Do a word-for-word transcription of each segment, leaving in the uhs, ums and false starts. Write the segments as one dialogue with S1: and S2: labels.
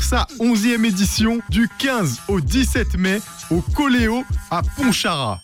S1: sa onzième édition du quinze au dix-sept mai au Coléo à Pontcharra.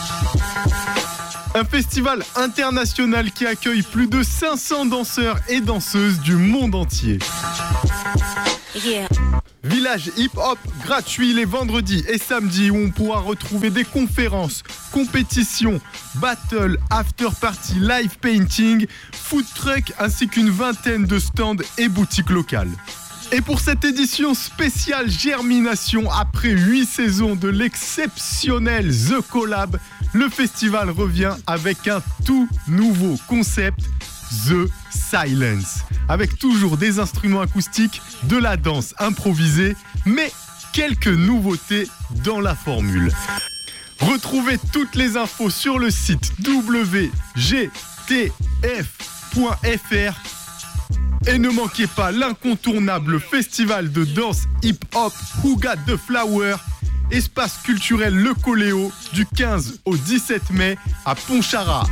S1: Un festival international qui accueille plus de cinq cents danseurs et danseuses du monde entier. Yeah. Village hip-hop gratuit les vendredis et samedis où on pourra retrouver des conférences, compétitions, battles, after-party, live painting, food truck ainsi qu'une vingtaine de stands et boutiques locales. Et pour cette édition spéciale Germination, après huit saisons de l'exceptionnel The Collab, le festival revient avec un tout nouveau concept, The Silence, avec toujours des instruments acoustiques, de la danse improvisée, mais quelques nouveautés dans la formule. Retrouvez toutes les infos sur le site w g t f point f r et ne manquez pas l'incontournable festival de danse hip-hop Who Got the Flower, espace culturel Le Coléo, du quinze au dix-sept mai à Pontcharra.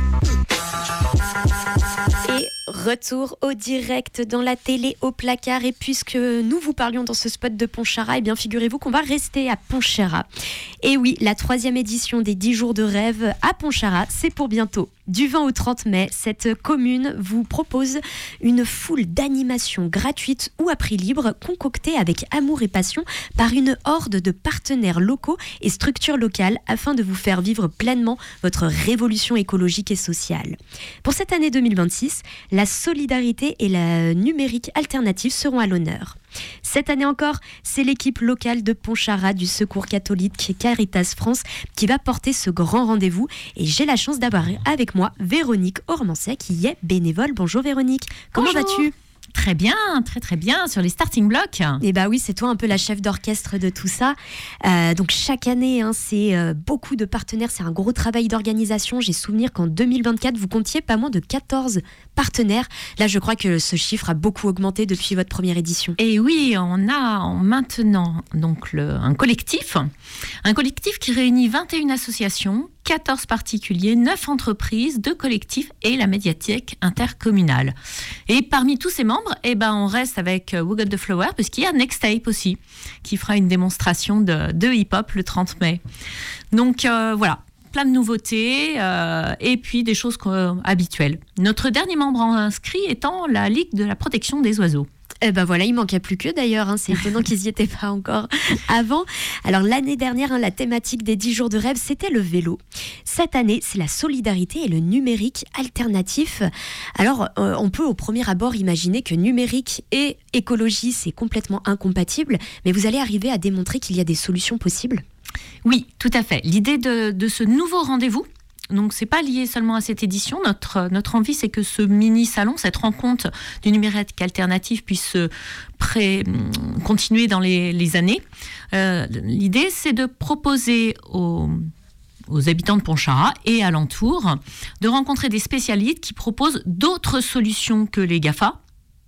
S2: Et retour au direct dans la télé au placard. Et puisque nous vous parlions dans ce spot de Pontcharra, eh bien figurez-vous qu'on va rester à Pontcharra. Et oui, la troisième édition des dix jours de rêve à Pontcharra, c'est pour bientôt. Du vingt au trente mai, cette commune vous propose une foule d'animations gratuites ou à prix libre, concoctées avec amour et passion par une horde de partenaires locaux et structures locales afin de vous faire vivre pleinement votre révolution écologique et sociale. Pour cette année deux mille vingt-six, la solidarité et la numérique alternative seront à l'honneur. Cette année encore, c'est l'équipe locale de Pontcharra du Secours catholique Caritas France qui va porter ce grand rendez-vous. Et j'ai la chance d'avoir avec moi Véronique Ormancet qui y est bénévole. Bonjour Véronique, comment
S3: Bonjour.
S2: vas-tu ?
S3: Très bien, très très bien, sur les starting blocks.
S2: Et bah oui, c'est toi un peu la chef d'orchestre de tout ça. Euh, donc chaque année, hein, c'est euh, beaucoup de partenaires, c'est un gros travail d'organisation. J'ai souvenir qu'en deux mille vingt-quatre, vous comptiez pas moins de quatorze partenaires. Là, je crois que ce chiffre a beaucoup augmenté depuis votre première édition.
S3: Et oui, on a en maintenant donc le, un collectif, un collectif qui réunit vingt et une associations, quatorze particuliers, neuf entreprises, deux collectifs et la médiathèque intercommunale. Et parmi tous ces membres, eh ben, on reste avec Who Got the Flower, puisqu'il y a Nextape aussi, qui fera une démonstration de, de hip-hop le trente mai. Donc euh, voilà, plein de nouveautés euh, et puis des choses euh, habituelles. Notre dernier membre inscrit étant la Ligue de la protection des oiseaux.
S2: Eh ben voilà, il manquait plus que d'ailleurs, hein, c'est étonnant qu'ils n'y étaient pas encore avant. Alors l'année dernière, hein, la thématique des dix jours de rêve, c'était le vélo. Cette année, c'est la solidarité et le numérique alternatif. Alors euh, on peut au premier abord imaginer que numérique et écologie, c'est complètement incompatible, mais vous allez arriver à démontrer qu'il y a des solutions possibles ?
S3: Oui, tout à fait. L'idée de, de ce nouveau rendez-vous, donc c'est pas lié seulement à cette édition. Notre, notre envie, c'est que ce mini-salon, cette rencontre du numérique alternatif puisse pré- continuer dans les, les années. Euh, l'idée, c'est de proposer aux, aux habitants de Pontcharra et alentours de rencontrer des spécialistes qui proposent d'autres solutions que les GAFA.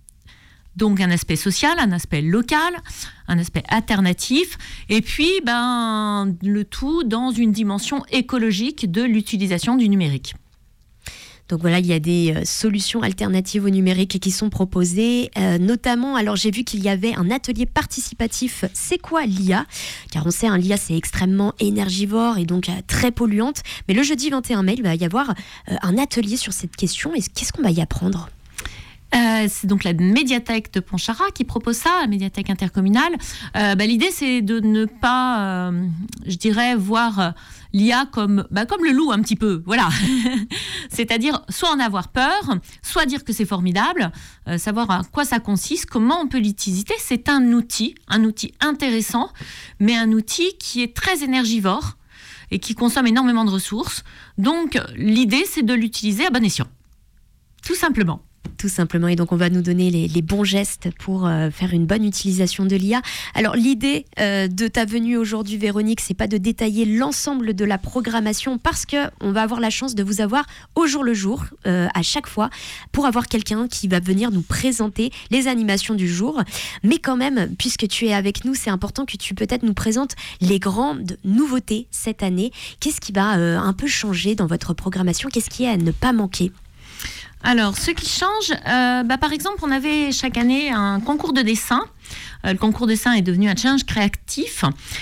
S3: Donc un aspect social, un aspect local, un aspect alternatif, et puis ben, le tout dans une dimension écologique de l'utilisation du numérique.
S2: Donc voilà, il y a des euh, solutions alternatives au numérique qui sont proposées, euh, notamment, alors j'ai vu qu'il y avait un atelier participatif, c'est quoi l'I A ? Car on sait, hein, l'I A c'est extrêmement énergivore et donc euh, très polluante, mais le jeudi vingt et un mai, il va y avoir euh, un atelier sur cette question, et qu'est-ce qu'on va y apprendre ?
S3: Euh, c'est donc la médiathèque de Pontcharra qui propose ça, la médiathèque intercommunale. Euh, bah, l'idée, c'est de ne pas, euh, je dirais, voir euh, l'I A comme, bah, comme le loup un petit peu. Voilà. C'est-à-dire soit en avoir peur, soit dire que c'est formidable, euh, savoir à quoi ça consiste, comment on peut l'utiliser. C'est un outil, un outil intéressant, mais un outil qui est très énergivore et qui consomme énormément de ressources. Donc, l'idée, c'est de l'utiliser à bon escient. Tout simplement.
S2: Tout simplement, et donc on va nous donner les, les bons gestes pour euh, faire une bonne utilisation de l'I A. Alors l'idée euh, de ta venue aujourd'hui, Véronique, c'est pas de détailler l'ensemble de la programmation, parce que on va avoir la chance de vous avoir au jour le jour, euh, à chaque fois, pour avoir quelqu'un qui va venir nous présenter les animations du jour. Mais quand même, puisque tu es avec nous, c'est important que tu peut-être nous présentes les grandes nouveautés cette année. Qu'est-ce qui va euh, un peu changer dans votre programmation ? Qu'est-ce qui est à ne pas manquer ?
S3: Alors, ce qui change, euh, bah, par exemple, on avait chaque année un concours de dessin. Euh, le concours de dessin est devenu un challenge créatif.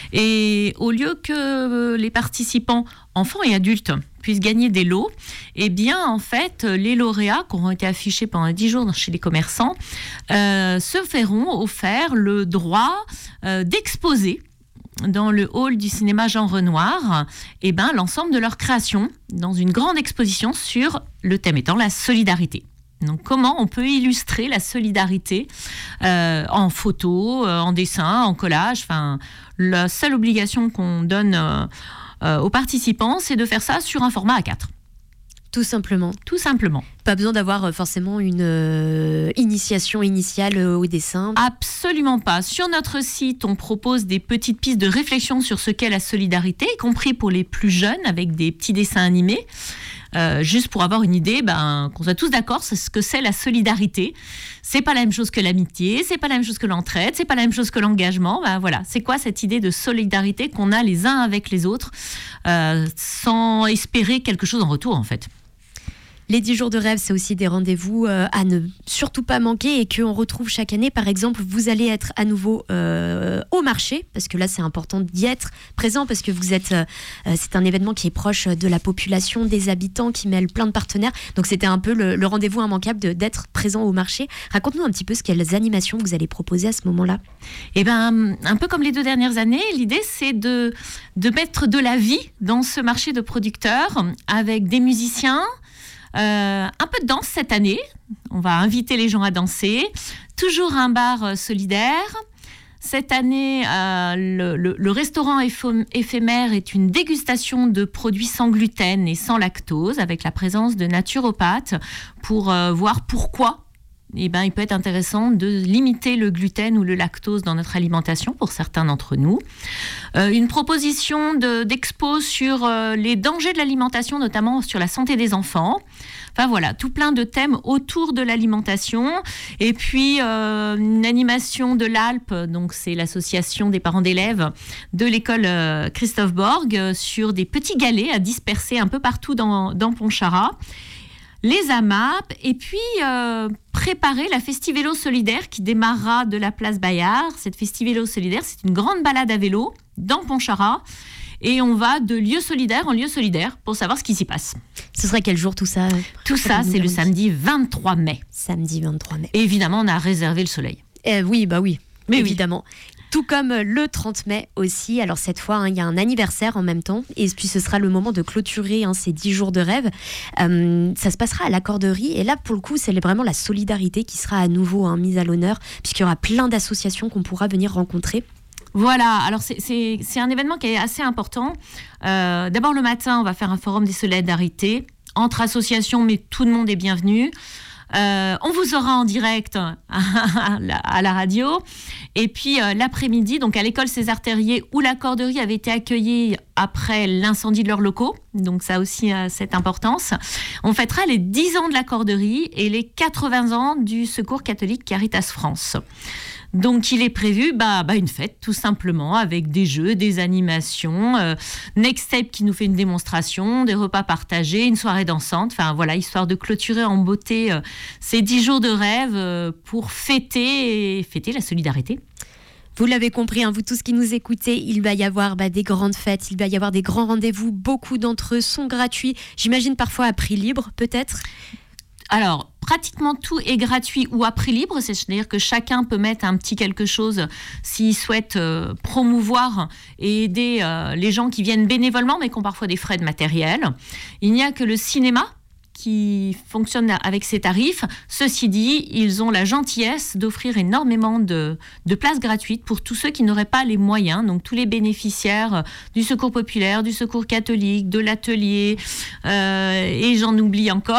S3: Et au lieu que les participants, enfants et adultes, puissent gagner des lots, eh bien, en fait, les lauréats qui auront été affichés pendant dix jours chez les commerçants euh, se feront offert le droit euh, d'exposer dans le hall du cinéma Jean Renoir, eh ben, l'ensemble de leurs créations dans une grande exposition sur le thème étant la solidarité. Donc, comment on peut illustrer la solidarité euh, en photo, euh, en dessin, en collage. Enfin, la seule obligation qu'on donne euh, euh, aux participants, c'est de faire ça sur un format A quatre.
S2: Tout simplement.
S3: Tout simplement.
S2: Pas besoin d'avoir forcément une euh, initiation initiale au dessin.
S3: Absolument pas. Sur notre site, on propose des petites pistes de réflexion sur ce qu'est la solidarité, y compris pour les plus jeunes, avec des petits dessins animés. Euh, juste pour avoir une idée, ben, qu'on soit tous d'accord, c'est ce que c'est la solidarité. C'est pas la même chose que l'amitié, c'est pas la même chose que l'entraide, c'est pas la même chose que l'engagement. Ben, voilà, c'est quoi cette idée de solidarité qu'on a les uns avec les autres, euh, sans espérer quelque chose en retour, en fait.
S2: Les dix jours de rêve, c'est aussi des rendez-vous euh, à ne surtout pas manquer et qu'on retrouve chaque année. Par exemple, vous allez être à nouveau euh, au marché, parce que là, c'est important d'y être présent, parce que vous êtes, euh, c'est un événement qui est proche de la population, des habitants, qui mêle plein de partenaires. Donc, c'était un peu le, le rendez-vous immanquable de, d'être présent au marché. Raconte-nous un petit peu ce quelles animations vous allez proposer à ce moment-là.
S3: Eh ben, un peu comme les deux dernières années, l'idée, c'est de, de mettre de la vie dans ce marché de producteurs avec des musiciens. Euh, un peu de danse cette année, on va inviter les gens à danser, toujours un bar euh, solidaire. Cette année, euh, le, le, le restaurant éphémère est une dégustation de produits sans gluten et sans lactose, avec la présence de naturopathes pour euh, voir pourquoi eh ben, il peut être intéressant de limiter le gluten ou le lactose dans notre alimentation pour certains d'entre nous. Euh, une proposition de, d'expo sur euh, les dangers de l'alimentation, notamment sur la santé des enfants. Enfin voilà, tout plein de thèmes autour de l'alimentation. Et puis euh, une animation de l'Alpe, donc c'est l'association des parents d'élèves de l'école euh, Christophe Borg, euh, sur des petits galets à disperser un peu partout dans, dans Pontcharra. Les A M A P, et puis euh, préparer la Festivélo solidaire qui démarrera de la place Bayard. Cette Festivélo solidaire, c'est une grande balade à vélo dans Pontcharra. Et on va de lieu solidaire en lieu solidaire pour savoir ce qui s'y passe.
S2: Ce serait quel jour tout ça ?
S3: Tout ça, c'est le samedi vingt-trois mai.
S2: Samedi vingt-trois mai.
S3: Et évidemment, on a réservé le soleil.
S2: Euh, oui, bah oui,
S3: Mais
S2: évidemment. Oui. Tout comme le trente mai aussi. Alors cette fois, hein, il y a un anniversaire en même temps. Et puis ce sera le moment de clôturer hein, ces dix jours de rêve. Euh, ça se passera à l'Accorderie. Et là, pour le coup, c'est vraiment la solidarité qui sera à nouveau hein, mise à l'honneur, puisqu'il y aura plein d'associations qu'on pourra venir rencontrer.
S3: Voilà, alors c'est, c'est, c'est un événement qui est assez important. Euh, d'abord le matin, on va faire un forum des solidarités entre associations, mais tout le monde est bienvenu. Euh, on vous aura en direct à la, à la radio. Et puis euh, l'après-midi, donc à l'école César-Terrier, où l'Accorderie avait été accueillie après l'incendie de leurs locaux. Donc ça a aussi euh, cette importance. On fêtera les dix ans de l'Accorderie et les quatre-vingts ans du Secours catholique Caritas France. Donc, il est prévu bah, bah, une fête, tout simplement, avec des jeux, des animations, euh, Nextstep qui nous fait une démonstration, des repas partagés, une soirée dansante. Enfin, voilà, histoire de clôturer en beauté euh, ces dix jours de rêve euh, pour fêter, et fêter la solidarité.
S2: Vous l'avez compris, hein, vous tous qui nous écoutez, il va y avoir bah, des grandes fêtes, il va y avoir des grands rendez-vous. Beaucoup d'entre eux sont gratuits. J'imagine parfois à prix libre, peut-être ?
S3: Alors, pratiquement tout est gratuit ou à prix libre, c'est-à-dire que chacun peut mettre un petit quelque chose s'il souhaite euh, promouvoir et aider euh, les gens qui viennent bénévolement, mais qui ont parfois des frais de matériel. Il n'y a que le cinéma qui fonctionne avec ces tarifs. Ceci dit, ils ont la gentillesse d'offrir énormément de, de places gratuites pour tous ceux qui n'auraient pas les moyens, donc tous les bénéficiaires du Secours populaire, du Secours catholique, de l'atelier, euh, et j'en oublie encore.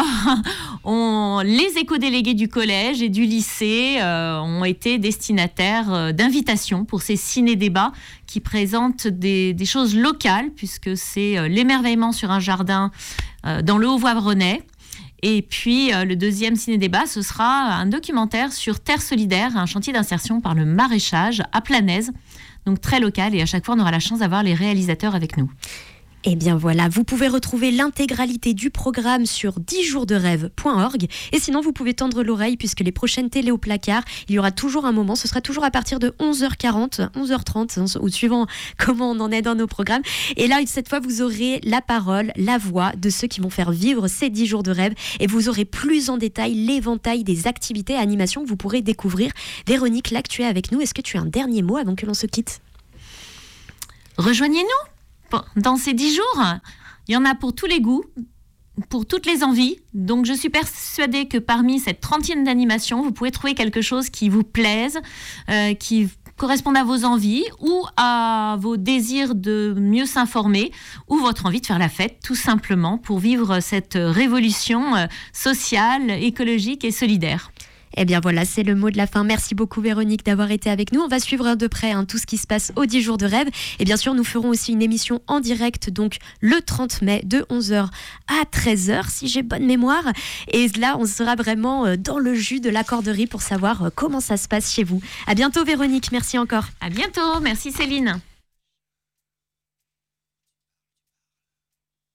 S3: On, les éco-délégués du collège et du lycée euh, ont été destinataires d'invitations pour ces ciné-débats qui présentent des, des choses locales, puisque c'est euh, l'émerveillement sur un jardin euh, dans le Haut-Voivrenais. Et puis, euh, le deuxième ciné-débat, ce sera un documentaire sur Terre solidaire, un chantier d'insertion par le maraîchage à Planaise, donc très local. Et à chaque fois, on aura la chance d'avoir les réalisateurs avec nous.
S2: Et bien voilà, vous pouvez retrouver l'intégralité du programme sur dix jours de rêve point org. Et sinon, vous pouvez tendre l'oreille puisque les prochaines télé au placard, il y aura toujours un moment, ce sera toujours à partir de onze heures quarante, onze heures trente, ou suivant comment on en est dans nos programmes. Et là, cette fois, vous aurez la parole, la voix de ceux qui vont faire vivre ces dix jours de rêve. Et vous aurez plus en détail l'éventail des activités et animations que vous pourrez découvrir. Véronique, là que tu es avec nous, est-ce que tu as un dernier mot avant que l'on se quitte ?
S3: Rejoignez-nous dans ces dix jours. Il y en a pour tous les goûts, pour toutes les envies. Donc je suis persuadée que parmi cette trentaine d'animations, vous pouvez trouver quelque chose qui vous plaise, euh, qui corresponde à vos envies ou à vos désirs de mieux s'informer ou votre envie de faire la fête, tout simplement, pour vivre cette révolution euh, sociale, écologique et solidaire.
S2: Eh bien voilà, c'est le mot de la fin. Merci beaucoup Véronique d'avoir été avec nous. On va suivre de près hein, tout ce qui se passe aux dix jours de rêve. Et bien sûr, nous ferons aussi une émission en direct, donc le trente mai, de onze heures à treize heures, si j'ai bonne mémoire. Et là, on sera vraiment dans le jus de la corderie pour savoir comment ça se passe chez vous. À bientôt Véronique, merci encore.
S3: À bientôt, merci Céline.